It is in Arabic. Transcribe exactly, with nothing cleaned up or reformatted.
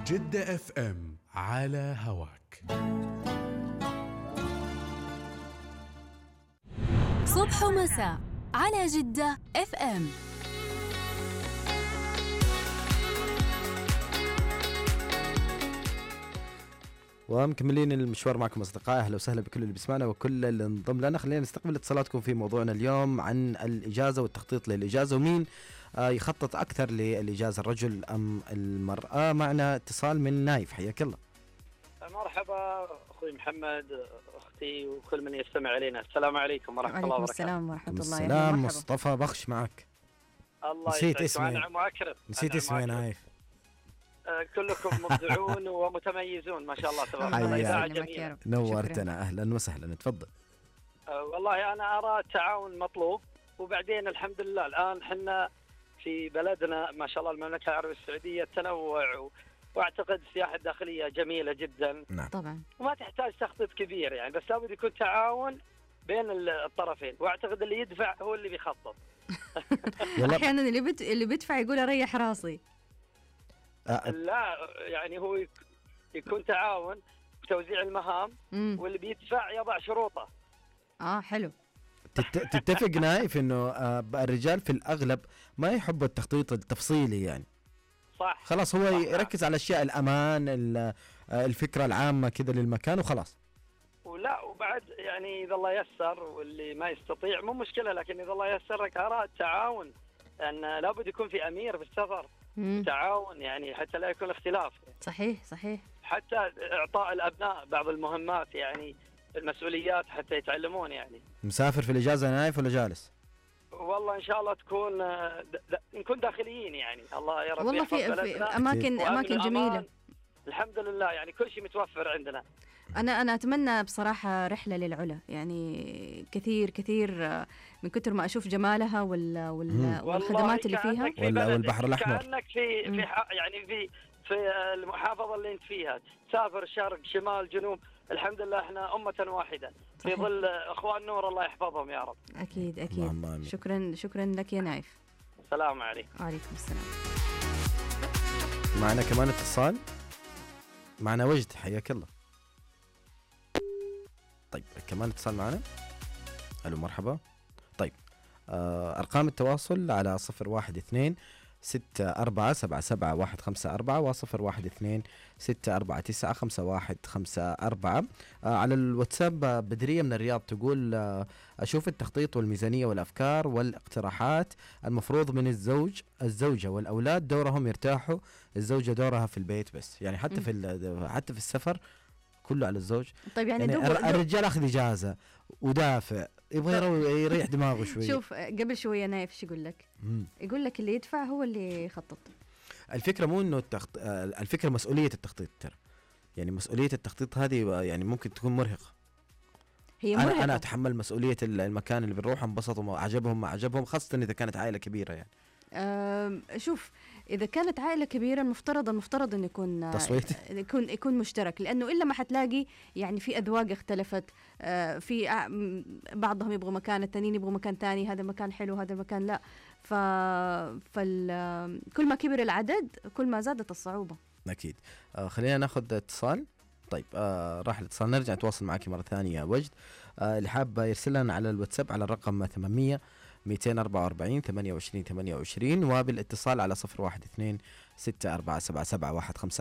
جدة اف ام على هواك. صبح ومساء على جدة اف ام. ومكملين المشوار معكم أصدقائي. أهلا وسهلا بكل اللي بيسمعنا وكل اللي انضم لنا. خلينا نستقبل اتصالاتكم في موضوعنا اليوم عن الإجازة والتخطيط للإجازة، ومين آه يخطط أكثر للإجازة، الرجل أم المرأة. معنا اتصال من نايف، حياك الله. مرحبا أخوي محمد، أختي وكل من يستمع علينا. السلام عليكم ورحمة الله وبركاته. السلام ورحمة الله. السلام. مصطفى بخش معك. الله نسيت اسمي. أنعم وأكرم. نسيت اسمي نايف. كلكم مبدعون ومتميزون ما شاء الله تبارك الله. إذاعة جميلة. نورتنا، أهلا وسهلا، تفضل. أه والله أنا أرى التعاون مطلوب، وبعدين الحمد لله الآن حنا في بلدنا ما شاء الله المملكة العربية السعودية تنوع و... واعتقد السياحة الداخلية جميلة جدا. نعم. طبعا. وما تحتاج تخطيط كبير يعني، بس لابد يكون تعاون بين الطرفين، واعتقد اللي يدفع هو اللي بيخطط. احيانا اللي بت... اللي بيدفع يقول اريح راسي. أه. لا يعني هو يك... يكون تعاون بتوزيع المهام. مم. واللي بيدفع يضع شروطه. اه حلو. تت... تتفق نايف انه آه الرجال في الاغلب ما يحبوا التخطيط التفصيلي يعني. صح. خلاص هو صح. يركز على اشياء الامان، الفكره العامه كذا للمكان وخلاص. ولا وبعد يعني اذا الله يسر، واللي ما يستطيع مو مشكله، لكن اذا الله يسر لك ارى التعاون، لان لابد يكون في امير في السفر. مم. تعاون يعني حتى لا يكون اختلاف. صحيح صحيح. حتى اعطاء الابناء بعض المهمات يعني المسؤوليات حتى يتعلمون يعني. مسافر في الاجازه نايف ولا جالس؟ والله ان شاء الله تكون د... د... نكون داخليين يعني. الله يا رب والله في, في اماكن اماكن جميله الحمد لله يعني، كل شيء متوفر عندنا. انا انا اتمنى بصراحه رحله للعلا يعني، كثير كثير من كثر ما اشوف جمالها وال... وال... والخدمات اللي فيها ولا والبحر الاحمر. كانك في في يعني في في المحافظه اللي انت فيها، تسافر شرق شمال جنوب، الحمد لله احنا امه واحده في ظل اخوان نور الله يحفظهم يا رب. اكيد اكيد. شكرا شكرا لك يا نايف. السلام عليكم. وعليكم السلام. معنا كمان اتصال، معنا وجد، حياك الله. طيب كمان اتصال معنا. الو مرحبا. طيب آه ارقام التواصل على صفر واحد اثنين ستة أربعة سبعة سبعة واحد خمسة أربعة وصفر واحد اثنين ستة أربعة تسعة خمسة واحد خمسة أربعة. آه على الواتساب آه بدرية من الرياض تقول آه أشوف التخطيط والميزانية والأفكار والاقتراحات المفروض من الزوج الزوجة والأولاد دورهم يرتاحوا، الزوجة دورها في البيت بس يعني، حتى في حتى في السفر كله على الزوج. طيب يعني, يعني دو الرجال أخذ إجازة ودافع يبغى يريح دماغه شوي. شوف قبل شوية نايف شو يقول لك؟ مم. يقول لك اللي يدفع هو اللي يخطط. الفكرة مو إنه التخط... الفكرة مسؤولية التخطيط ترى، يعني مسؤولية التخطيط هذه يعني ممكن تكون مرهقة. هي مرهقة. أنا أنا أتحمل مسؤولية المكان اللي بنروح، انبسطوا ما عجبهم ما عجبهم، خاصة إذا كانت عائلة كبيرة يعني. أه شوف إذا كانت عائلة كبيرة المفترض المفترض إنه يكون تصويت يكون يكون مشترك، لأنه إلا ما حتلاقي يعني في أذواق اختلفت. أه في بعضهم يبغوا مكان، التانيين يبغوا مكان تاني، هذا مكان حلو هذا المكان لا. ف فال كل ما كبر العدد كل ما زادت الصعوبة. أكيد. آه خلينا ناخذ اتصال. طيب آه راح الاتصال، نرجع نتواصل معك مرة ثانية وجد. آه اللي حاب يرسل لنا على الواتساب على الرقم ثمانمية مئتين وأربعة وأربعين ثمانية وعشرين ثمانية وعشرين، وبالاتصال على صفر واحد اثنين ستة أربعة سبعة سبعة واحد خمسة